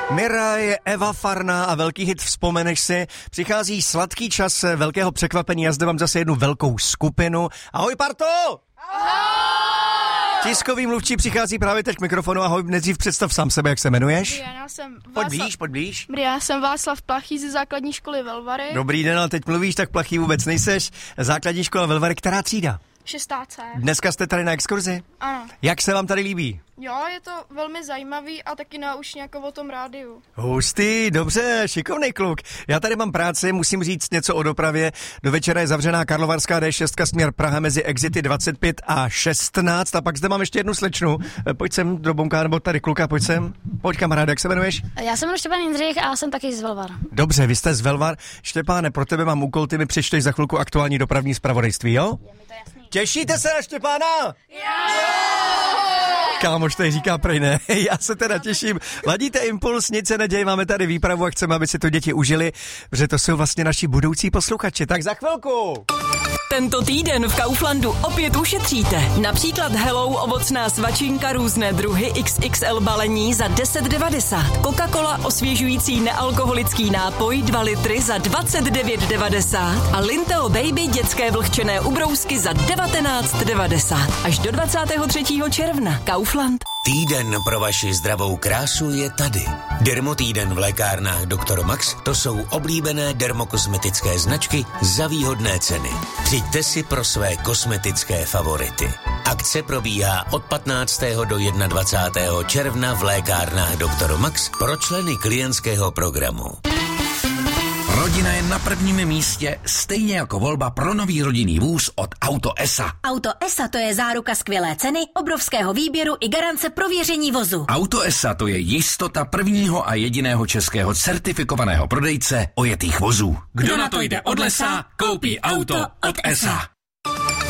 Miraj, Eva Farná a velký hit Vzpomeneš si. Přichází sladký čas velkého překvapení. Já zde mám zase jednu velkou skupinu. Ahoj, parto! Ahoj! Tiskový mluvčí přichází právě teď k mikrofonu. Ahoj, nejdřív představ sám sebe, jak se jmenuješ. Já jsem Pojď blíž. Já jsem Václav Plachý ze základní školy Velvary. Dobrý den, ale teď mluvíš, tak plachý vůbec nejseš. Základní škola Velvary, která třída? 6. Dneska jste tady na exkurzi? Ano. Jak se vám tady líbí? Jo, je to velmi zajímavý a taky naučně jako o tom rádiu. Hustý, dobře, šikovnej kluk. Já tady mám práci, musím říct něco o dopravě. Do večera je zavřená Karlovarská D6 směr Praha mezi exity 25 a 16 a pak zde mám ještě jednu slečnu. Pojď sem do bonka, nebo tady kluka, pojď sem. Pojď kamarád, jak se jmenuješ? Já se jmenuji Štěpán Jindřich a jsem taky z Velvar. Dobře, vy jste z Velvar. Štěpáne, pro tebe mám úkol, ty mi přečteš za chvilku aktuální dopravní zpravodajství, jo? Je mi to jasný. Těšíte se na Štěpána? Kámoš tady říká prej ne, já se teda těším. Ladíte Impuls, nic se neděje, máme tady výpravu a chceme, aby si to děti užili, protože to jsou vlastně naši budoucí posluchači. Tak za chvilku. Tento týden v Kauflandu opět ušetříte. Například Hello ovocná svačinka různé druhy XXL balení za 10,90. Coca-Cola osvěžující nealkoholický nápoj 2 litry za 29,90. A Linteo Baby dětské vlhčené ubrousky za 19,90. Až do 23. června. Kaufland. Týden pro vaši zdravou krásu je tady. Dermotýden v lékárnách Dr. Max, to jsou oblíbené dermokosmetické značky za výhodné ceny. Přijďte si pro své kosmetické favority. Akce probíhá od 15. do 21. června v lékárnách Dr. Max pro členy klientského programu. Rodina je na prvním místě, stejně jako volba pro nový rodinný vůz od Auto ESA. Auto ESA, to je záruka skvělé ceny, obrovského výběru i garance prověření vozu. Auto ESA, to je jistota prvního a jediného českého certifikovaného prodejce ojetých vozů. Kdo na to jde od lesa, koupí auto od ESA.